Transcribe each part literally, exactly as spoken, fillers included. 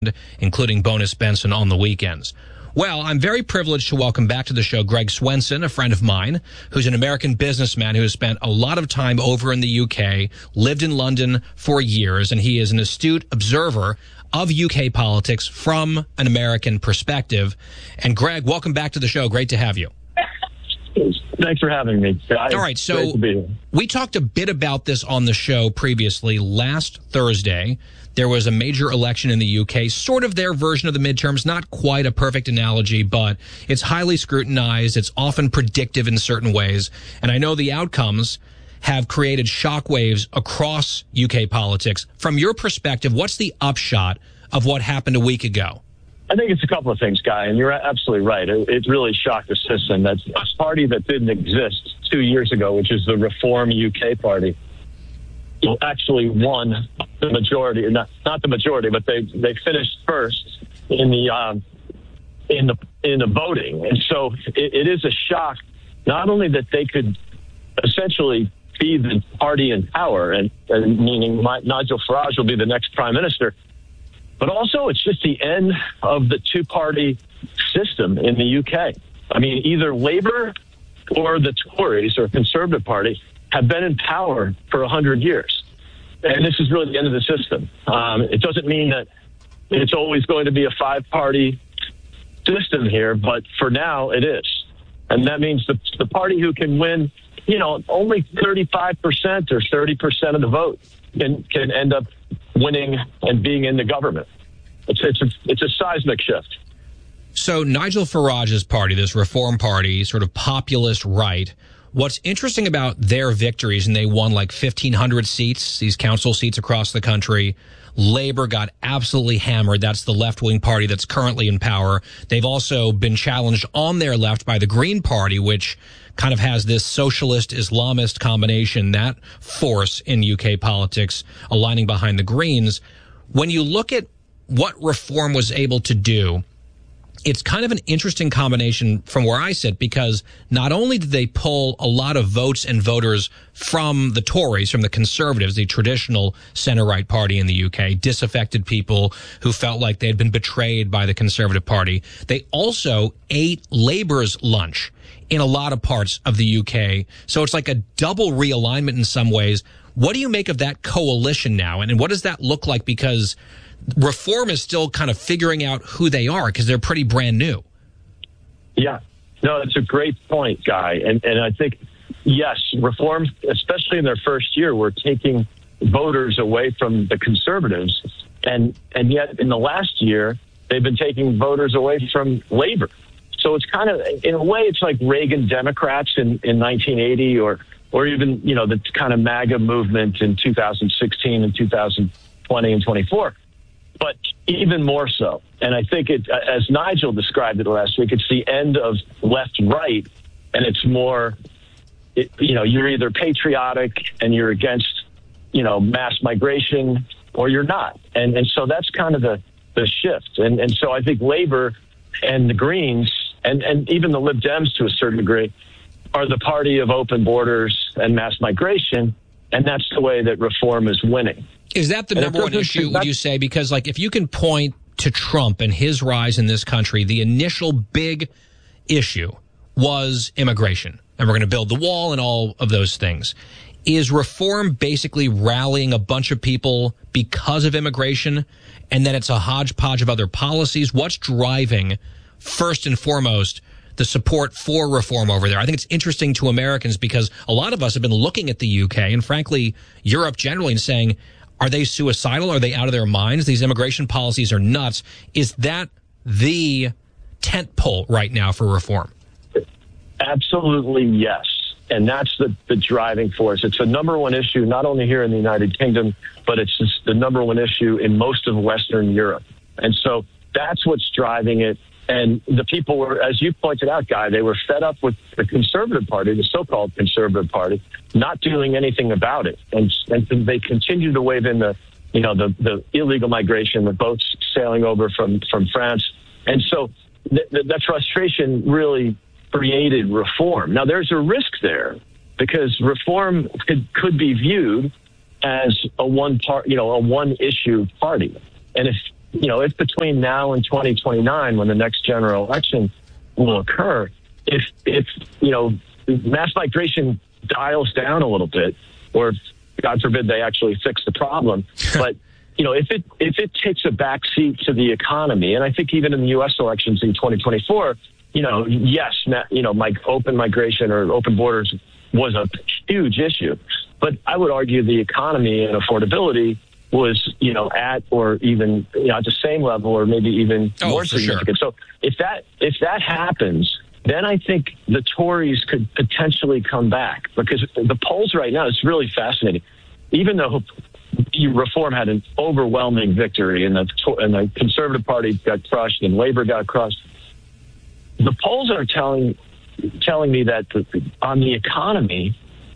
including Bonus Benson on the weekends. Well, I'm very privileged to welcome back to the show Greg Swenson, a friend of mine, who's an American businessman who has spent a lot of time over in the U K, lived in London for years, and he is an astute observer of U K politics from an American perspective. And Greg, welcome back to the show. Great to have you. Thanks for having me. All right, so we talked a bit about this on the show previously. Last Thursday, there was a major election in the U K, sort of their version of the midterms, not quite a perfect analogy, but it's highly scrutinized. It's often predictive in certain ways. And I know the outcomes have created shockwaves across U K politics. From your perspective, what's the upshot of what happened a week ago? I think it's a couple of things, Guy, and you're absolutely right. It, it really shocked the system. That's a party that didn't exist two years ago, which is the Reform U K Party, actually won the majority, not not the majority, but they they finished first in the um, in the in the voting, and so it, it is a shock, not only that they could essentially be the party in power, and, and meaning my, Nigel Farage will be the next prime minister, but also it's just the end of the two-party system in the U K. I mean, either Labour or the Tories or Conservative Party have been in power for one hundred years. And this is really the end of the system. Um, it doesn't mean that it's always going to be a five-party system here, but for now it is. And that means the, the party who can win, you know, only thirty-five percent or thirty percent of the vote can, can end up winning and being in the government. It's, it's, a, it's a seismic shift. So Nigel Farage's party, this Reform Party, sort of populist right, what's interesting about their victories, and they won like fifteen hundred seats, these council seats across the country. Labour got absolutely hammered. That's the left-wing party that's currently in power. They've also been challenged on their left by the Green Party, which kind of has this socialist Islamist combination, that force in U K politics aligning behind the Greens. When you look at what Reform was able to do, it's kind of an interesting combination from where I sit, because not only did they pull a lot of votes and voters from the Tories, from the Conservatives, the traditional center-right party in the U K, disaffected people who felt like they had been betrayed by the Conservative Party, they also ate Labour's lunch in a lot of parts of the U K. So it's like a double realignment in some ways. What do you make of that coalition now? And, and what does that look like? Because Reform is still kind of figuring out who they are, because they're pretty brand new. Yeah, no, that's a great point, Guy. And, and I think, yes, Reform, especially in their first year, were taking voters away from the Conservatives. And, and yet in the last year, they've been taking voters away from Labour. So it's kind of, in a way, it's like Reagan Democrats in, in nineteen eighty, or or even, you know, the kind of MAGA movement in two thousand sixteen and two thousand twenty and twenty-four. But even more so. And I think it, as Nigel described it last week, it's the end of left-right, and it's more, it, you know, you're either patriotic and you're against, you know, mass migration, or you're not. And and so that's kind of the, the shift. And and so I think Labour and the Greens, and, and even the Lib Dems to a certain degree, are the party of open borders and mass migration, and that's the way that Reform is winning. Is that the and number one issue, would you say? Because, like, if you can point to Trump and his rise in this country, the initial big issue was immigration, and we're going to build the wall and all of those things. Is Reform basically rallying a bunch of people because of immigration, and then it's a hodgepodge of other policies? What's driving, first and foremost, the support for Reform over there? I think it's interesting to Americans, because a lot of us have been looking at the U K and, frankly, Europe generally, and saying, are they suicidal? Are they out of their minds? These immigration policies are nuts. Is that the tent pole right now for Reform? Absolutely, yes. And that's the, the driving force. It's the number one issue, not only here in the United Kingdom, but it's just the number one issue in most of Western Europe. And so that's what's driving it. And the people were, as you pointed out, Guy, they were fed up with the Conservative Party, the so-called Conservative Party, not doing anything about it. And, and they continued to wave in the, you know, the, the illegal migration, the boats sailing over from, from France. And so th- th- that frustration really created Reform. Now, there's a risk there, because Reform could, could be viewed as a one part, you know, a one issue party. And if you know, if between now and twenty twenty-nine, when the next general election will occur, if, if you know, mass migration dials down a little bit, or if, God forbid they actually fix the problem, but, you know, if it if it takes a backseat to the economy, and I think even in the U S elections in twenty twenty-four, you know, yes, you know, my open migration or open borders was a huge issue. But I would argue the economy and affordability was, you know, at or even, you know, at the same level or maybe even oh, more significant. Sure. So if that if that happens, then I think the Tories could potentially come back, because the polls right now, it's really fascinating. Even though Reform had an overwhelming victory and the, and the Conservative Party got crushed and Labor got crushed, the polls are telling telling me that the, on the economy,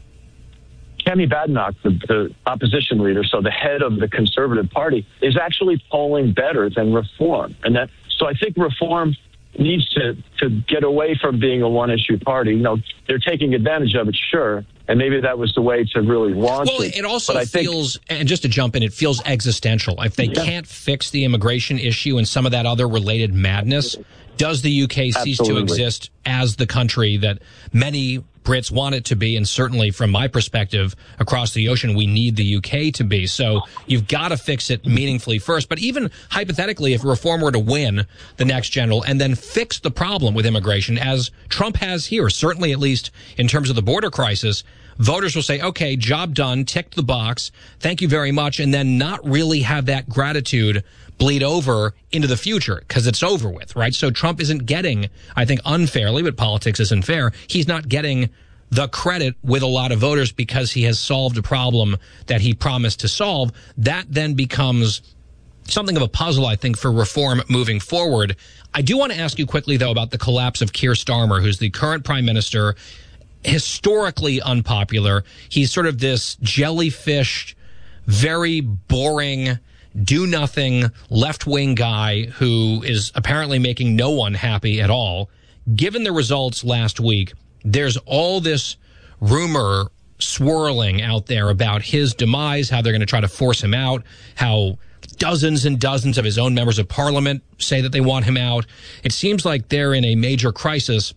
Kemi Badenoch, the, the opposition leader, so the head of the Conservative Party, is actually polling better than Reform. And that, so I think Reform needs to, to get away from being a one-issue party. You know, they're taking advantage of it, sure, and maybe that was the way to really launch well, it. Well, it also but feels, think, and just to jump in, it feels existential. If they yeah. can't fix the immigration issue and some of that other related madness, does the U K cease Absolutely. to exist as the country that many Brits want it to be? And certainly from my perspective, across the ocean, we need the U K to be. So you've got to fix it meaningfully first. But even hypothetically, if Reform were to win the next general and then fix the problem with immigration, as Trump has here, certainly at least in terms of the border crisis, voters will say, okay, job done, ticked the box, thank you very much, and then not really have that gratitude bleed over into the future because it's over with, right? So Trump isn't getting, I think unfairly, but politics isn't fair, he's not getting the credit with a lot of voters because he has solved a problem that he promised to solve. That then becomes something of a puzzle, I think, for Reform moving forward. I do want to ask you quickly, though, about the collapse of Keir Starmer, who's the current prime minister, historically unpopular. He's sort of this jellyfish, very boring, do-nothing, left-wing guy who is apparently making no one happy at all. Given the results last week, there's all this rumor swirling out there about his demise, how they're going to try to force him out, how dozens and dozens of his own members of parliament say that they want him out. It seems like they're in a major crisis.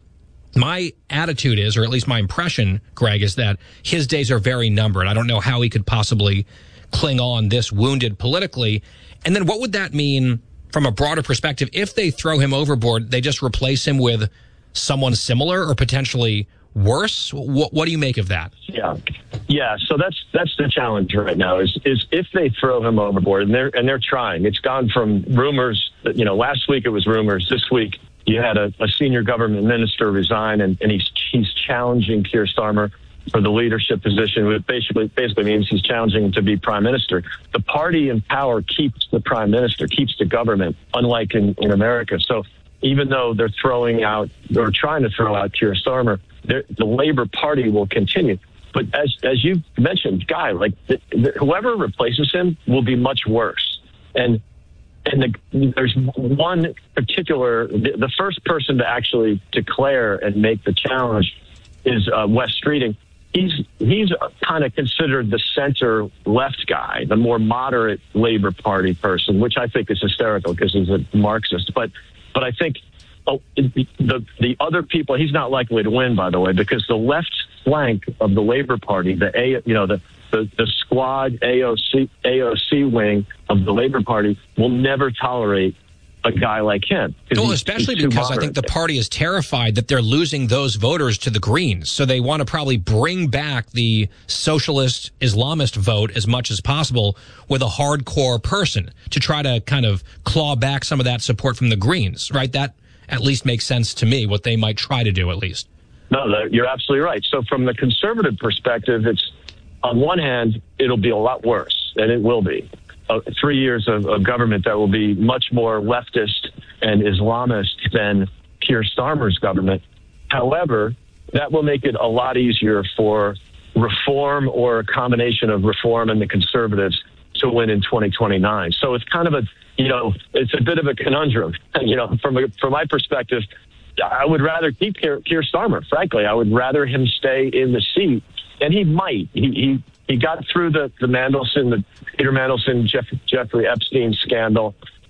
My attitude is, or at least my impression, Greg, is that his days are very numbered. I don't know how he could possibly cling on this wounded politically. And then what would that mean from a broader perspective? If they throw him overboard, they just replace him with someone similar or potentially worse? What, what do you make of that? Yeah. Yeah. So that's, that's the challenge right now is, is if they throw him overboard, and they're, and they're trying. It's gone from rumors that, you know, last week it was rumors. This week you had a, a senior government minister resign, and, and he's, he's challenging Keir Starmer for the leadership position, which basically basically means he's challenging him to be prime minister. The party in power keeps the prime minister, keeps the government, unlike in, in America. So even though they're throwing out, they're trying to throw out Keir Starmer, the Labour Party will continue. But as as you mentioned, Guy, like the, the, whoever replaces him will be much worse. And and the, there's one particular, the, the first person to actually declare and make the challenge is uh, Wes Streeting. He's he's kind of considered the center left guy, the more moderate Labour Party person, which I think is hysterical because he's a Marxist. But but I think oh, the the other people, he's not likely to win, by the way, because the left flank of the Labour Party, the a you know the the, the squad A O C A O C wing of the Labour Party will never tolerate a guy like him. Well, especially he's, he's because I think the party is terrified that they're losing those voters to the Greens. So they want to probably bring back the socialist Islamist vote as much as possible with a hardcore person to try to kind of claw back some of that support from the Greens, right? That at least makes sense to me, what they might try to do at least. No, you're absolutely right. So from the conservative perspective, it's on one hand, it'll be a lot worse, and it will be. Uh, three years of, of government that will be much more leftist and Islamist than Keir Starmer's government. However, that will make it a lot easier for Reform or a combination of Reform and the Conservatives to win in twenty twenty-nine. So it's kind of a, you know, it's a bit of a conundrum. You know, from a, from my perspective, I would rather keep Keir, Keir Starmer. Frankly, I would rather him stay in the seat, and he might. He he, he got through the the Mandelson, the Peter Mandelson, Jeff, Jeffrey Epstein scandal.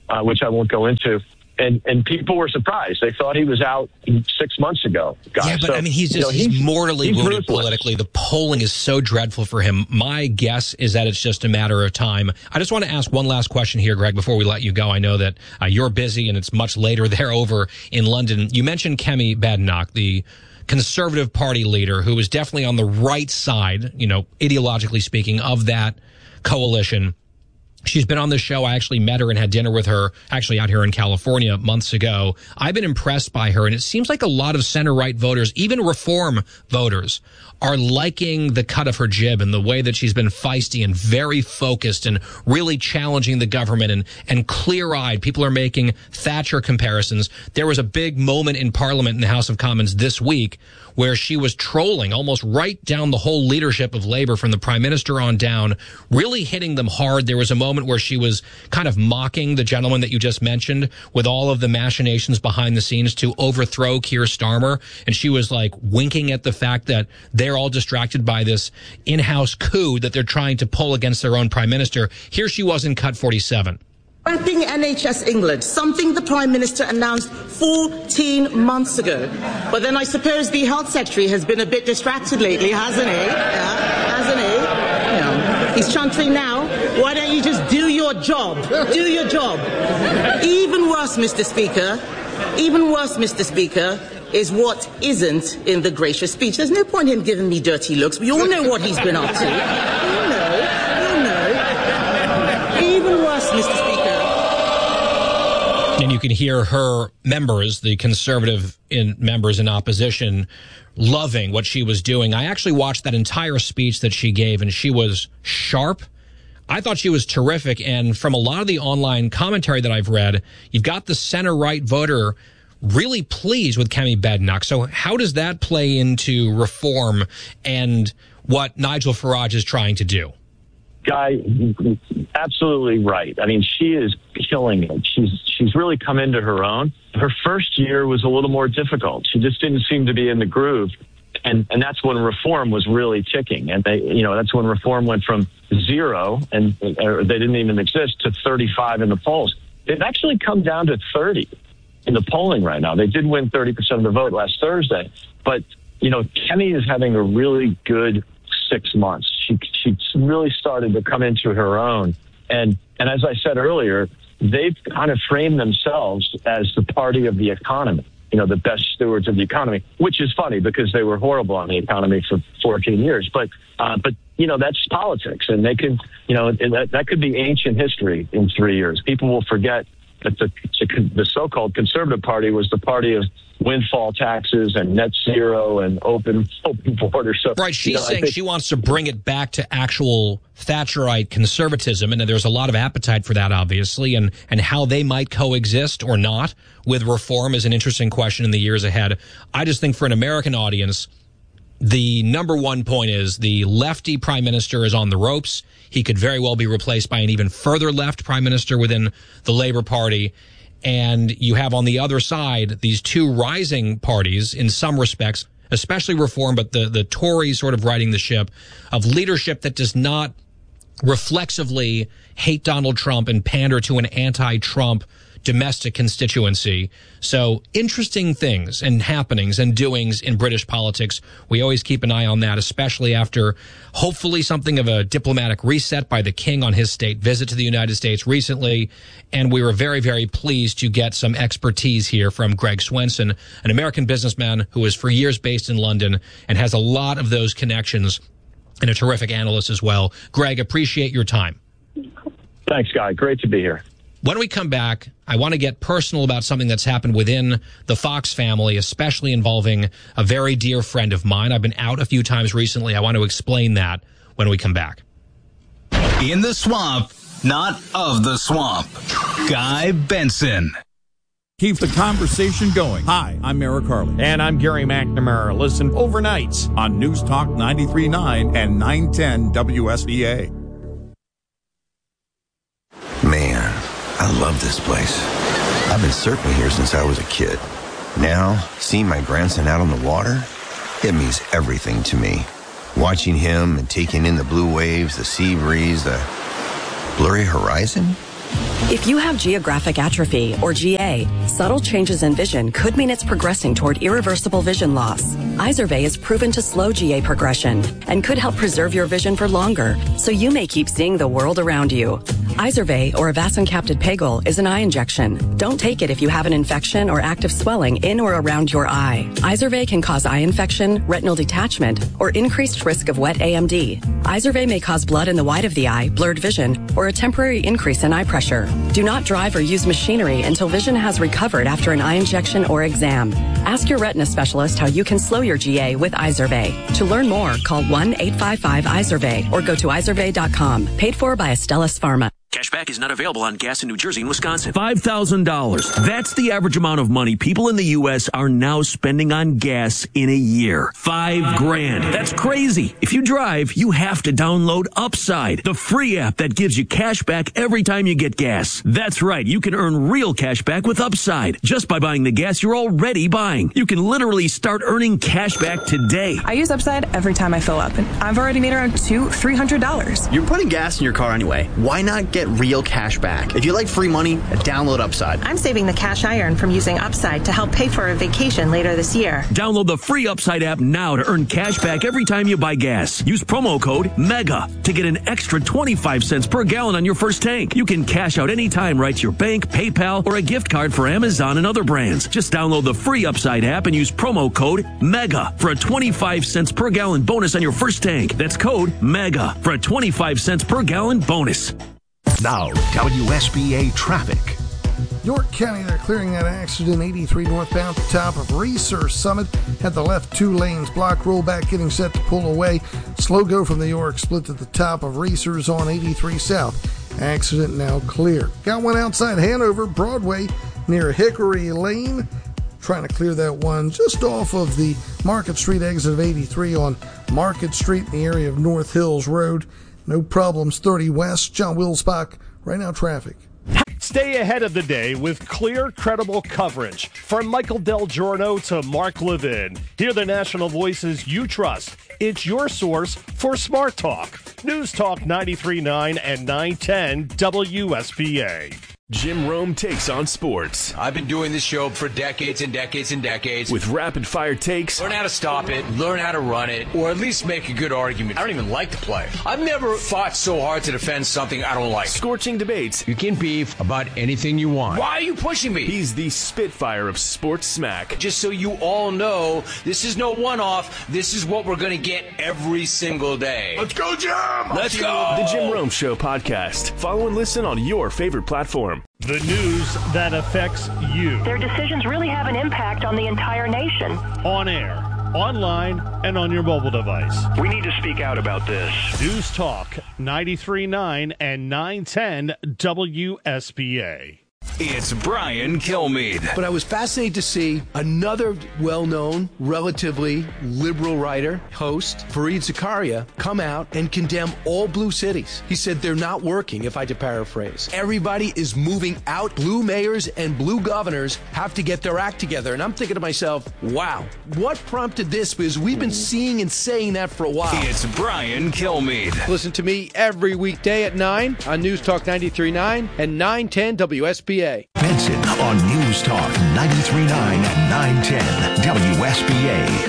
uh, which I won't go into. And and people were surprised. They thought he was out six months ago. Guys. Yeah, but so, I mean, he's just you know, he's, he's mortally he's wounded ruthless. politically. The polling is so dreadful for him. My guess is that it's just a matter of time. I just want to ask one last question here, Greg, before we let you go. I know that uh, you're busy and it's much later there over in London. You mentioned Kemi Badenoch, the Conservative Party leader, who is definitely on the right side, you know, ideologically speaking, of that coalition. She's been on the show. I actually met her and had dinner with her actually out here in California months ago. I've been impressed by her, and it seems like a lot of center-right voters, even reform voters, are liking the cut of her jib and the way that she's been feisty and very focused and really challenging the government and, and clear-eyed. People are making Thatcher comparisons. There was a big moment in Parliament in the House of Commons this week where she was trolling almost right down the whole leadership of Labour from the Prime Minister on down, really hitting them hard. There was a moment where she was kind of mocking the gentleman that you just mentioned with all of the machinations behind the scenes to overthrow Keir Starmer. And she was like winking at the fact that they're all distracted by this in-house coup that they're trying to pull against their own Prime Minister. Here she was in Cut forty-seven. Scrapping N H S England, something the Prime Minister announced fourteen months ago. But then I suppose the Health Secretary has been a bit distracted lately, hasn't he? Yeah, hasn't he? Yeah. He's chanting now, why don't you just do your job? Do your job. Even worse, Mister Speaker, even worse, Mister Speaker, is what isn't in the gracious speech. There's no point in giving me dirty looks. We all know what he's been up to. We all know. We all know. Even worse, Mister Speaker. And you can hear her members, the Conservative in members in opposition, loving what she was doing. I actually watched that entire speech that she gave, and she was sharp. I thought she was terrific. And from a lot of the online commentary that I've read, you've got the center-right voter really pleased with Kemi Badenoch. So how does that play into reform and what Nigel Farage is trying to do? Guy, absolutely right. I mean, she is killing it. She's she's really come into her own. Her first year was a little more difficult. She just didn't seem to be in the groove. And and that's when reform was really ticking. And they, you know, that's when reform went from zero, and or they didn't even exist, to thirty-five in the polls. They've actually come down to thirty in the polling right now. They did win thirty percent of the vote last Thursday. But, you know, Kemi is having a really good six months. She she really started to come into her own. And and as I said earlier, they've kind of framed themselves as the party of the economy, you know, the best stewards of the economy, which is funny because they were horrible on the economy for fourteen years. But, uh, but you know, that's politics. And they can, you know, that, that could be ancient history in three years. People will forget that the, the so-called Conservative Party was the party of windfall taxes and net zero and open open borders. So, right, she's you know, saying think, she wants to bring it back to actual Thatcherite conservatism, and there's a lot of appetite for that, obviously, and, and how they might coexist or not with reform is an interesting question in the years ahead. I just think for an American audience, the number one point is the lefty prime minister is on the ropes. He could very well be replaced by an even further left prime minister within the Labour Party. And you have on the other side these two rising parties in some respects, especially reform, but the, the Tories sort of riding the ship of leadership that does not reflexively hate Donald Trump and pander to an anti-Trump domestic constituency. So interesting things and happenings and doings in British politics. We always keep an eye on that, especially after hopefully something of a diplomatic reset by the king on his state visit to the United States recently. And we were very, very pleased to get some expertise here from Greg Swenson, an American businessman who is for years based in London and has a lot of those connections, and a terrific analyst as well. Greg, appreciate your time. Thanks, Guy. Great to be here. When we come back, I want to get personal about something that's happened within the Fox family, especially involving a very dear friend of mine. I've been out a few times recently. I want to explain that when we come back. In the swamp, not of the swamp. Guy Benson. Keep the conversation going. Hi, I'm Eric Harley. And I'm Gary McNamara. Listen overnights on News Talk ninety-three point nine and nine ten W S B A. Man, I love this place. I've been surfing here since I was a kid. Now, seeing my grandson out on the water, it means everything to me. Watching him and taking in the blue waves, the sea breeze, the blurry horizon, If you have geographic atrophy, or G A, subtle changes in vision could mean it's progressing toward irreversible vision loss. Izervay is proven to slow G A progression and could help preserve your vision for longer, so you may keep seeing the world around you. Izervay, or avacincaptad pegol, is an eye injection. Don't take it if you have an infection or active swelling in or around your eye. Izervay can cause eye infection, retinal detachment, or increased risk of wet A M D. Izervay may cause blood in the white of the eye, blurred vision, or a temporary increase in eye pressure. Do not drive or use machinery until vision has recovered after an eye injection or exam. Ask your retina specialist how you can slow your G A with Izervay. To learn more, call one eight five five Izervay or go to izervay dot com. Paid for by Astellas Pharma. Cashback is not available on gas in New Jersey and Wisconsin. five thousand dollars. That's the average amount of money people in the U S are now spending on gas in a year. Five grand. That's crazy. If you drive, you have to download Upside, the free app that gives you cash back every time you get gas. That's right. You can earn real cash back with Upside just by buying the gas you're already buying. You can literally start earning cash back today. I use Upside every time I fill up, and I've already made around two, three hundred dollars. You're putting gas in your car anyway. Why not get real cash back? If you like free money, download Upside. I'm saving the cash I earn from using Upside to help pay for a vacation later this year. Download the free Upside app now to earn cash back every time you buy gas. Use promo code MEGA to get an extra twenty-five cents per gallon on your first tank. You can cash out anytime right to your bank, PayPal, or a gift card for Amazon and other brands. Just download the free Upside app and use promo code MEGA for a twenty-five cents per gallon bonus on your first tank. That's code MEGA for a twenty-five cents per gallon bonus. Now, W S B A traffic. York County, they're clearing that accident. eighty-three northbound at the top of Research Summit. Had the left two lanes blocked. Rollback getting set to pull away. Slow go from the York split at the top of Research on eighty-three south. Accident now clear. Got one outside Hanover, Broadway, near Hickory Lane. Trying to clear that one just off of the Market Street exit of eighty-three on Market Street in the area of North Hills Road. No problems, thirty west. John Wilsbach, right now traffic. Stay ahead of the day with clear, credible coverage. From Michael Del Giorno to Mark Levin. Hear the national voices you trust. It's your source for Smart Talk. News Talk ninety-three point nine and nine ten W S B A. Jim Rome takes on sports. I've been doing this show for decades and decades and decades. With rapid-fire takes. Learn how to stop it, learn how to run it, or at least make a good argument. I don't even like the play. I've never fought so hard to defend something I don't like. Scorching debates. You can beef about anything you want. Why are you pushing me? He's the Spitfire of sports smack. Just so you all know, this is no one-off. This is what we're going to get every single day. Let's go, Jim! Let's go! The Jim Rome Show podcast. Follow and listen on your favorite platform. The news that affects you. Their decisions really have an impact on the entire nation. On air, online, and on your mobile device. We need to speak out about this. News Talk ninety-three point nine and nine ten W S B A. It's Brian Kilmeade. But I was fascinated to see another well-known, relatively liberal writer, host, Fareed Zakaria, come out and condemn all blue cities. He said they're not working, if I had to paraphrase. Everybody is moving out. Blue mayors and blue governors have to get their act together. And I'm thinking to myself, wow, what prompted this? Because we've been seeing and saying that for a while. It's Brian Kilmeade. Listen to me every weekday at nine on News Talk ninety-three point nine and nine ten W S B A. Benson on News Talk ninety-three point nine and nine ten W S B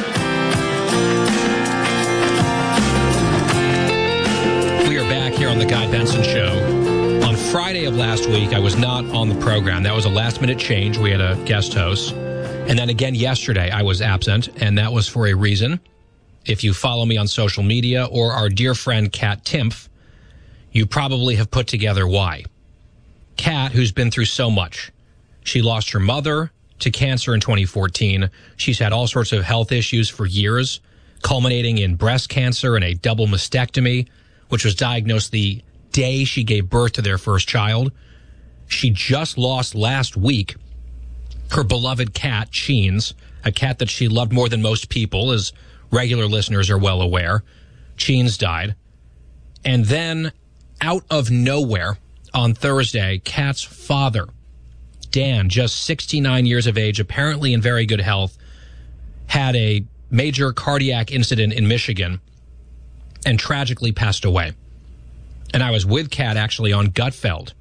A. We are back here on the Guy Benson Show. On Friday of last week, I was not on the program. That was a last-minute change. We had a guest host. And then again yesterday, I was absent, and that was for a reason. If you follow me on social media or our dear friend Kat Timpf, you probably have put together why. Kat, who's been through so much. She lost her mother to cancer in twenty fourteen. She's had all sorts of health issues for years, culminating in breast cancer and a double mastectomy, which was diagnosed the day she gave birth to their first child. She just lost last week her beloved cat, Cheens, a cat that she loved more than most people, as regular listeners are well aware. Cheens died. And then, out of nowhere, on Thursday, Kat's father, Dan, just sixty-nine years of age, apparently in very good health, had a major cardiac incident in Michigan and tragically passed away. And I was with Kat actually on Gutfeld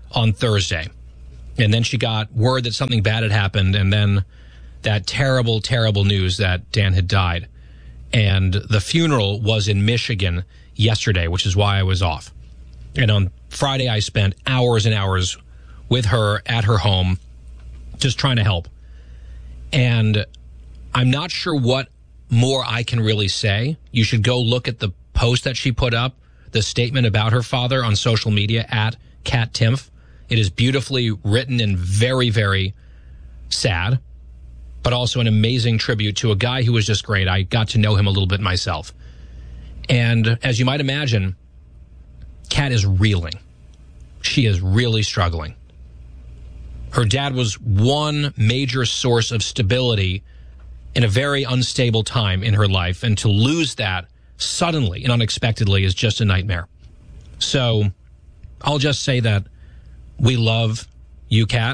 on Thursday. And then she got word that something bad had happened, and then that terrible, terrible news that Dan had died. And the funeral was in Michigan yesterday, which is why I was off. And on Friday, I spent hours and hours with her at her home, just trying to help. And I'm not sure what more I can really say. You should go look at the post that she put up, the statement about her father on social media at Kat Timpf. It is beautifully written and very, very sad, but also an amazing tribute to a guy who was just great. I got to know him a little bit myself. And as you might imagine, Kat is reeling. She is really struggling. Her dad was one major source of stability in a very unstable time in her life, and to lose that suddenly and unexpectedly is just a nightmare. So I'll just say that we love you, Kat,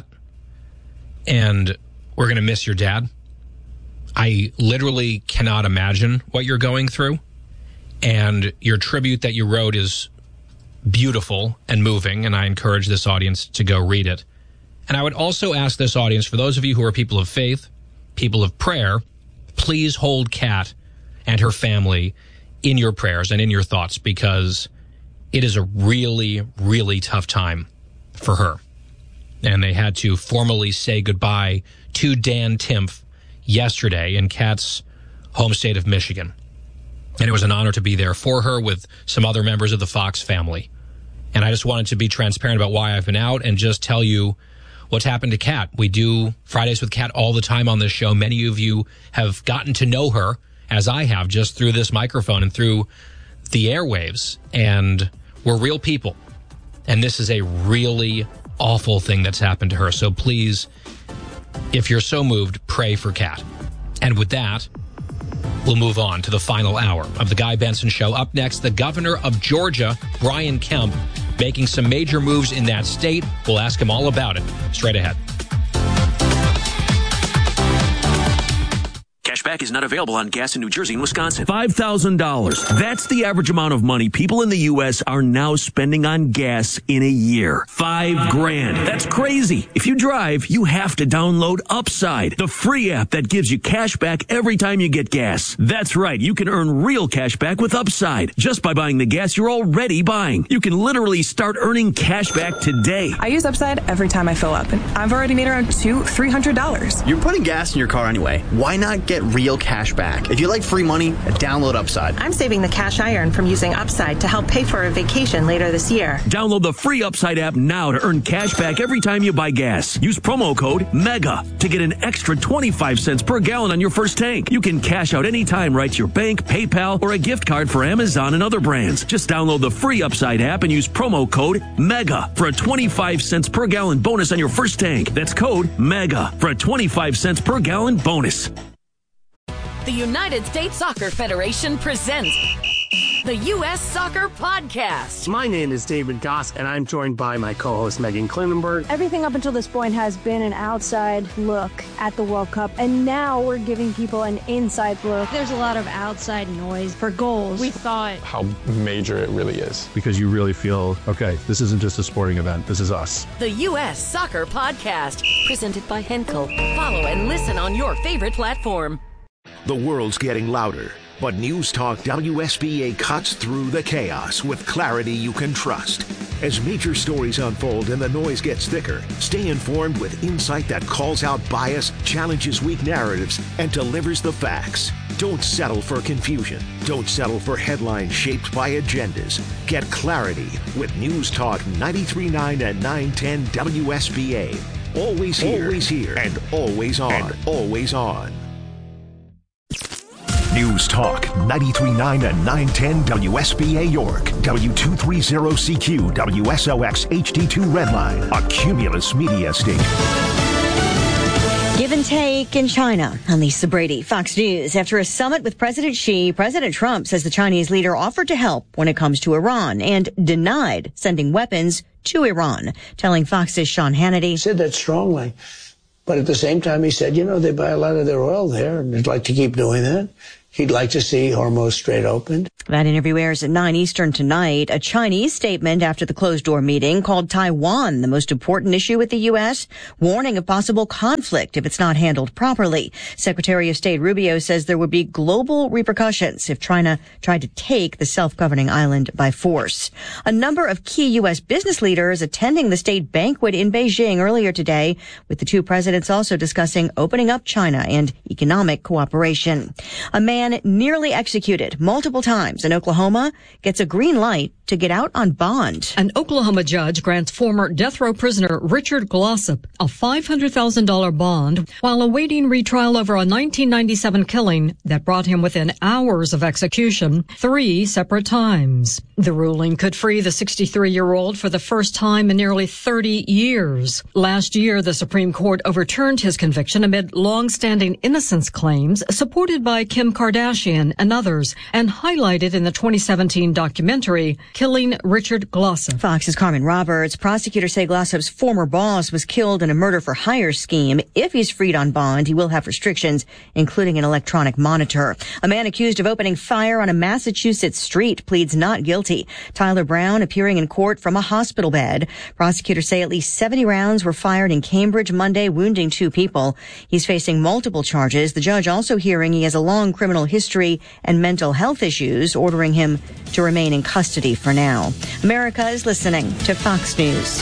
and we're going to miss your dad. I literally cannot imagine what you're going through, and your tribute that you wrote is beautiful and moving, and I encourage this audience to go read it. And I would also ask this audience, for those of you who are people of faith, people of prayer, please hold Kat and her family in your prayers and in your thoughts, because it is a really, really tough time for her. And they had to formally say goodbye to Dan Timpf yesterday in Kat's home state of Michigan. And it was an honor to be there for her with some other members of the Fox family. And I just wanted to be transparent about why I've been out and just tell you what's happened to Kat. We do Fridays with Kat all the time on this show. Many of you have gotten to know her, as I have, just through this microphone and through the airwaves. And we're real people. And this is a really awful thing that's happened to her. So please, if you're so moved, pray for Kat. And with that, we'll move on to the final hour of the Guy Benson Show. Up next, the governor of Georgia, Brian Kemp, making some major moves in that state. We'll ask him all about it straight ahead. Cashback is not available on gas in New Jersey and Wisconsin. five thousand dollars. That's the average amount of money people in the U S are now spending on gas in a year. Five grand. That's crazy. If you drive, you have to download Upside, the free app that gives you cash back every time you get gas. That's right. You can earn real cash back with Upside just by buying the gas you're already buying. You can literally start earning cash back today. I use Upside every time I fill up, and I've already made around two, three hundred dollars. You're putting gas in your car anyway. Why not get real cash back? If you like free money, download Upside. I'm saving the cash I earn from using Upside to help pay for a vacation later this year. Download the free Upside app now to earn cash back every time you buy gas. Use promo code MEGA to get an extra twenty-five cents per gallon on your first tank. You can cash out anytime right to your bank, PayPal, or a gift card for Amazon and other brands. Just download the free Upside app and use promo code MEGA for a twenty-five cents per gallon bonus on your first tank. That's code MEGA for a twenty-five cents per gallon bonus. The United States Soccer Federation presents the U S Soccer Podcast. My name is David Goss, and I'm joined by my co-host Megan Klinenberg. Everything up until this point has been an outside look at the World Cup, and now we're giving people an inside look. There's a lot of outside noise for goals. We thought how major it really is. Because you really feel, okay, this isn't just a sporting event, this is us. The U S Soccer Podcast, presented by Henkel. Follow and listen on your favorite platform. The world's getting louder, but News Talk W S B A cuts through the chaos with clarity you can trust. As major stories unfold and the noise gets thicker, stay informed with insight that calls out bias, challenges weak narratives, and delivers the facts. Don't settle for confusion. Don't settle for headlines shaped by agendas. Get clarity with News Talk ninety-three point nine and nine ten W S B A. Always here, always here, and always on, and always on. News Talk ninety-three point nine and nine ten W S B A York, W two thirty C Q, W S O X H D two Redline, a Cumulus media station. Give and take in China. I'm Lisa Brady, Fox News. After a summit with President Xi, President Trump says the Chinese leader offered to help when it comes to Iran and denied sending weapons to Iran, telling Fox's Sean Hannity. He said that strongly. But at the same time, he said, you know, they buy a lot of their oil there, and they'd like to keep doing that. He'd like to see Hormuz Strait opened. That interview airs at nine Eastern tonight. A Chinese statement after the closed-door meeting called Taiwan the most important issue with the U S, warning of possible conflict if it's not handled properly. Secretary of State Rubio says there would be global repercussions if China tried to take the self-governing island by force. A number of key U S business leaders attending the state banquet in Beijing earlier today, with the two presidents also discussing opening up China and economic cooperation. A man nearly executed multiple times in Oklahoma gets a green light to get out on bond. An Oklahoma judge grants former death row prisoner Richard Glossop a five hundred thousand dollars bond while awaiting retrial over a nineteen ninety-seven killing that brought him within hours of execution three separate times. The ruling could free the sixty-three-year-old for the first time in nearly thirty years. Last year, the Supreme Court overturned his conviction amid long-standing innocence claims supported by Kim Kardashian and others, and highlighted in the twenty seventeen documentary Killing Richard Glossop. Fox's Carmen Roberts. Prosecutors say Glossop's former boss was killed in a murder-for-hire scheme. If he's freed on bond, he will have restrictions, including an electronic monitor. A man accused of opening fire on a Massachusetts street pleads not guilty. Tyler Brown appearing in court from a hospital bed. Prosecutors say at least seventy rounds were fired in Cambridge Monday, wounding two people. He's facing multiple charges. The judge also hearing he has a long criminal history and mental health issues, ordering him to remain in custody for now. America is listening to Fox News.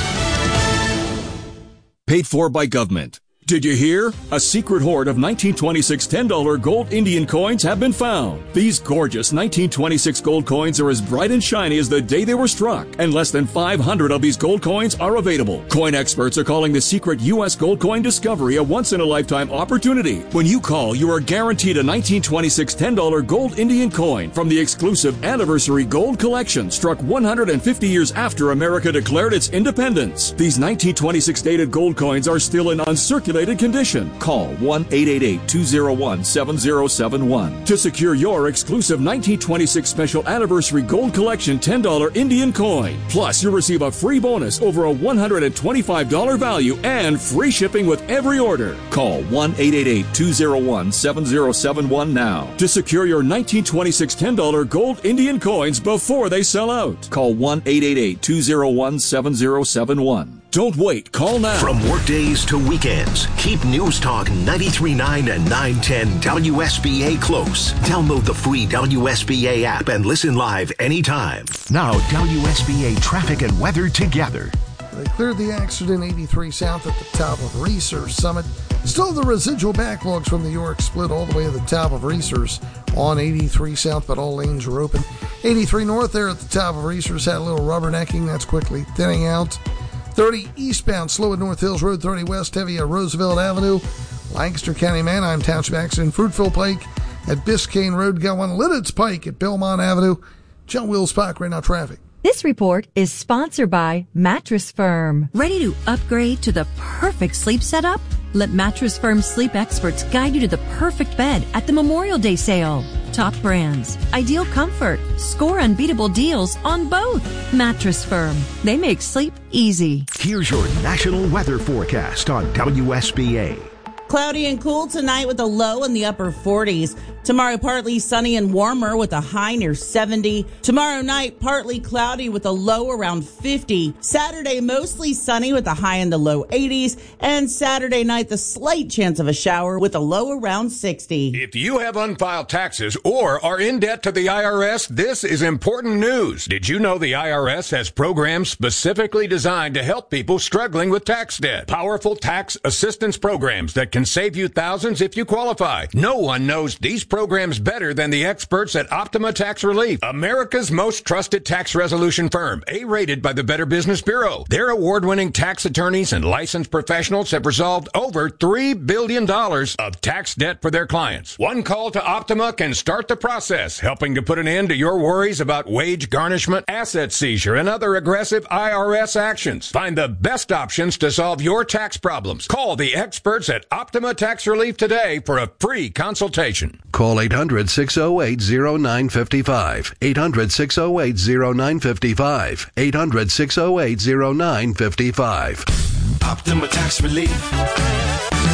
Paid for by government. Did you hear? A secret hoard of nineteen twenty-six ten dollar gold Indian coins have been found. These gorgeous nineteen twenty-six gold coins are as bright and shiny as the day they were struck, and less than five hundred of these gold coins are available. Coin experts are calling the secret U S gold coin discovery a once-in-a-lifetime opportunity. When you call, you are guaranteed a nineteen twenty-six ten dollar gold Indian coin from the exclusive Anniversary Gold Collection, struck one hundred fifty years after America declared its independence. These nineteen twenty-six dated gold coins are still in uncirculated condition. Call one eight eight eight, two oh one, seven oh seven one to secure your exclusive nineteen twenty-six Special Anniversary Gold Collection ten dollar Indian coin. Plus, you'll receive a free bonus over a one hundred twenty-five dollars value and free shipping with every order. Call one eight eight eight, two oh one, seven oh seven one now to secure your nineteen twenty-six ten dollar gold Indian coins before they sell out. Call one eight eight eight, two oh one, seven oh seven one. Don't wait. Call now. From workdays to weekends, keep News Talk ninety-three point nine and nine ten W S B A close. Download the free W S B A app and listen live anytime. Now, W S B A traffic and weather together. They cleared the accident eighty-three south at the top of Research Summit. Still the residual backlogs from the York split all the way to the top of Research on eighty-three south, but all lanes are open. eighty-three north there at the top of Research had a little rubbernecking. That's quickly thinning out. thirty eastbound, slow at North Hills Road, thirty west, heavy at Roosevelt Avenue. Lancaster County, Manheim Township accident, Fruitville Pike at Biscayne Road. Got one, Lidditz Pike at Belmont Avenue. John Wills Park, right now traffic. This report is sponsored by Mattress Firm. Ready to upgrade to the perfect sleep setup? Let Mattress Firm sleep experts guide you to the perfect bed at the Memorial Day sale. Top brands, ideal comfort, score unbeatable deals on both. Mattress Firm. They make sleep easy. Here's your national weather forecast on W S B A. Cloudy and cool tonight with a low in the upper forties. Tomorrow, partly sunny and warmer with a high near seventy. Tomorrow night, partly cloudy with a low around fifty. Saturday, mostly sunny with a high in the low eighties. And Saturday night, the slight chance of a shower with a low around sixty. If you have unfiled taxes or are in debt to the I R S, this is important news. Did you know the I R S has programs specifically designed to help people struggling with tax debt? Powerful tax assistance programs that can save you thousands if you qualify. No one knows these programs better than the experts at Optima Tax Relief, America's most trusted tax resolution firm, A-rated by the Better Business Bureau. Their award-winning tax attorneys and licensed professionals have resolved over three billion dollars of tax debt for their clients. One call to Optima can start the process, helping to put an end to your worries about wage garnishment, asset seizure, and other aggressive I R S actions. Find the best options to solve your tax problems. Call the experts at Optima Tax Relief today for a free consultation. Call eight hundred, six oh eight, oh nine five five. eight hundred, six oh eight, oh nine five five. eight hundred, six oh eight, oh nine five five. Optima Tax Relief.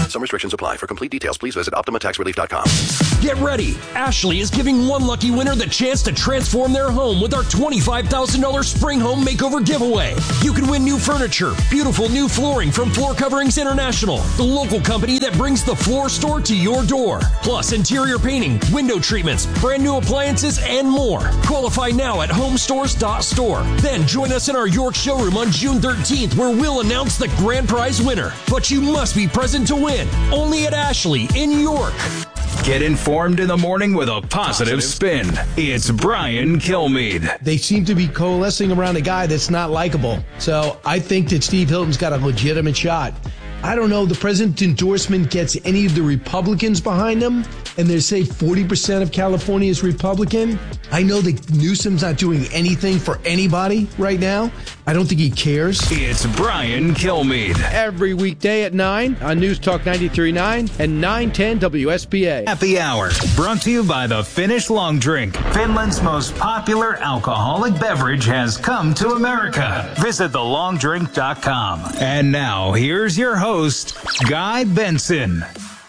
Some restrictions apply. For complete details, please visit Optima Tax Relief dot com. Get ready. Ashley is giving one lucky winner the chance to transform their home with our twenty-five thousand dollars Spring Home Makeover giveaway. You can win new furniture, beautiful new flooring from Floor Coverings International, the local company that brings the floor store to your door. Plus interior painting, window treatments, brand new appliances, and more. Qualify now at home stores dot store. Then join us in our York showroom on June thirteenth, where we'll announce the grand prize winner. But you must be present to win. Only at Ashley in York. Get informed in the morning with a positive spin. It's Brian Kilmeade. They seem to be coalescing around a guy that's not likable. So I think that Steve Hilton's got a legitimate shot. I don't know, the president's endorsement gets any of the Republicans behind him, and they say forty percent of California is Republican. I know that Newsom's not doing anything for anybody right now. I don't think he cares. It's Brian Kilmeade. Every weekday at nine on News Talk ninety-three point nine and nine ten W S B A. Happy Hour, brought to you by the Finnish Long Drink. Finland's most popular alcoholic beverage has come to America. Visit the long drink dot com. And now, here's your host, Guy Benson.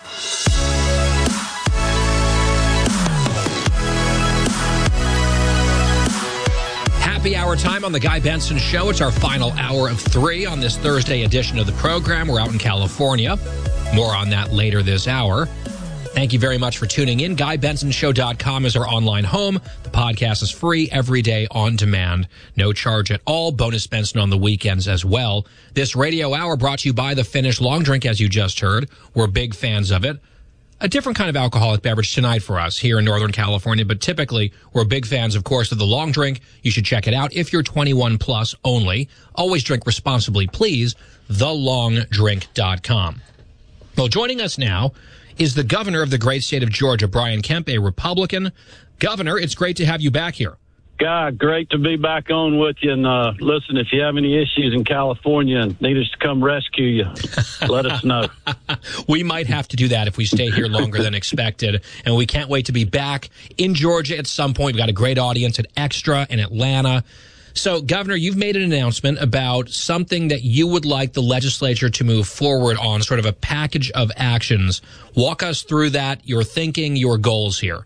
Happy hour time on the Guy Benson Show. It's our final hour of three on this Thursday edition of the program. We're out in California. More on that later this hour. Thank you very much for tuning in. Guy Benson Show dot com is our online home. The podcast is free every day on demand. No charge at all. Bonus Benson on the weekends as well. This radio hour brought to you by the Finnish Long Drink, as you just heard. We're big fans of it. A different kind of alcoholic beverage tonight for us here in Northern California, but typically we're big fans, of course, of the Long Drink. You should check it out if you're twenty-one plus only. Always drink responsibly, please. the long drink dot com. Well, joining us now is the governor of the great state of Georgia, Brian Kemp, a Republican. Governor, it's great to have you back here. God, great to be back on with you. And uh, listen, if you have any issues in California and need us to come rescue you, let us know. We might have to do that if we stay here longer than expected. And we can't wait to be back in Georgia at some point. We've got a great audience at Extra in Atlanta. So, Governor, you've made an announcement about something that you would like the legislature to move forward on, sort of a package of actions. Walk us through that, your thinking, your goals here.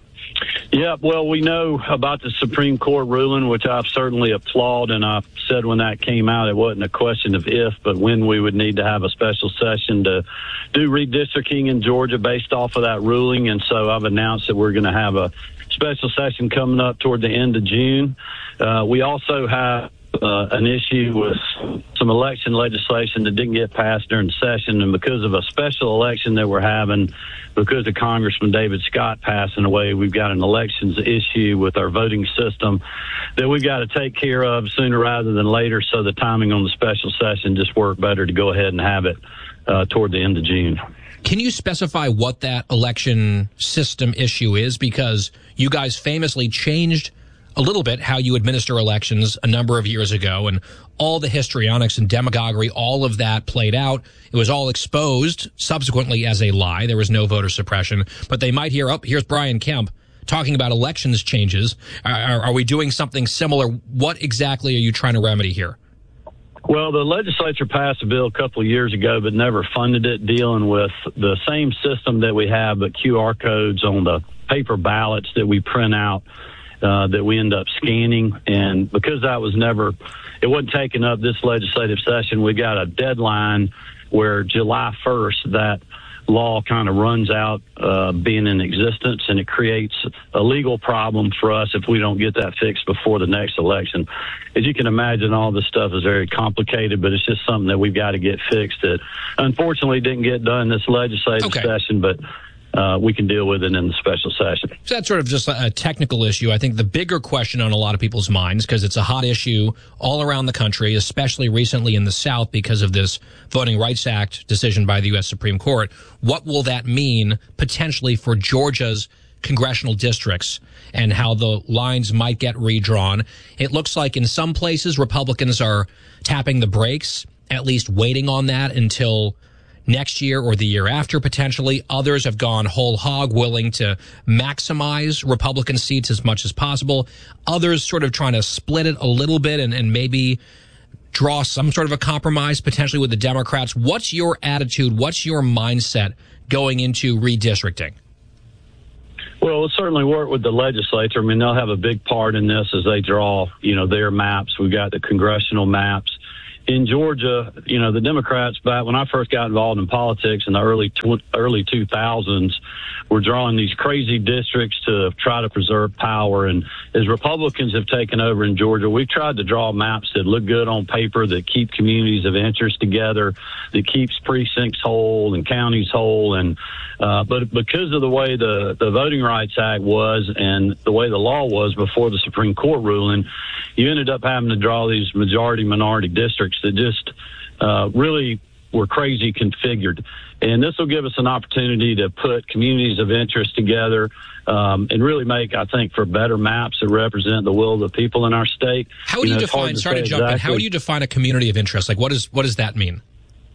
Yeah, well, we know about the Supreme Court ruling, which I've certainly applaud, and I said when that came out, it wasn't a question of if, but when we would need to have a special session to do redistricting in Georgia based off of that ruling, and so I've announced that we're going to have a special session coming up toward the end of June. Uh, we also have uh, an issue with some election legislation that didn't get passed during the session, and because of a special election that we're having, because of Congressman David Scott passing away, we've got an elections issue with our voting system that we've got to take care of sooner rather than later, so the timing on the special session just worked better to go ahead and have it uh, toward the end of June. Can you specify what that election system issue is? Because you guys famously changed a little bit how you administer elections a number of years ago, and all the histrionics and demagoguery, all of that played out. It was all exposed subsequently as a lie. There was no voter suppression. But they might hear, oh, here's Brian Kemp talking about elections changes. Are, are we doing something similar? What exactly are you trying to remedy here? Well, the legislature passed a bill a couple of years ago, but never funded it, dealing with the same system that we have, but Q R codes on the paper ballots that we print out, uh, that we end up scanning. And because that was never, it wasn't taken up this legislative session, we got a deadline where July first, that law kind of runs out uh, being in existence, and it creates a legal problem for us if we don't get that fixed before the next election. As you can imagine, all this stuff is very complicated, but it's just something that we've got to get fixed that unfortunately didn't get done this legislative okay. session, but Uh, we can deal with it in the special session. So that's sort of just a technical issue. I think the bigger question on a lot of people's minds, because it's a hot issue all around the country, especially recently in the South because of this Voting Rights Act decision by the U S Supreme Court. What will that mean potentially for Georgia's congressional districts and how the lines might get redrawn? It looks like in some places Republicans are tapping the brakes, at least waiting on that until next year or the year after, potentially. Others have gone whole hog, willing to maximize Republican seats as much as possible. Others sort of trying to split it a little bit and, and maybe draw some sort of a compromise potentially with the Democrats. What's your attitude? What's your mindset going into redistricting? Well, we'll certainly work with the legislature. I mean, they'll have a big part in this as they draw, you know, their maps. We've got the congressional maps. In Georgia, you know, the Democrats, back when I first got involved in politics in the early tw- early two thousands, were drawing these crazy districts to try to preserve power. And as Republicans have taken over in Georgia, we've tried to draw maps that look good on paper, that keep communities of interest together, that keeps precincts whole and counties whole. And uh, but because of the way the, the Voting Rights Act was and the way the law was before the Supreme Court ruling, you ended up having to draw these majority-minority districts that just uh, really were crazy configured. And this will give us an opportunity to put communities of interest together um, and really make, I think, for better maps that represent the will of the people in our state. How would you, you know, define, sorry to jump exactly. in, how would you define a community of interest? Like, what, is, what does that mean?